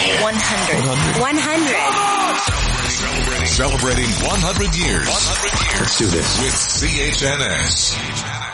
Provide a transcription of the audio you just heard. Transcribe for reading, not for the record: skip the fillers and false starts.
100. 100. Celebrating 100 years. 100 years. Let's do this with CHNS.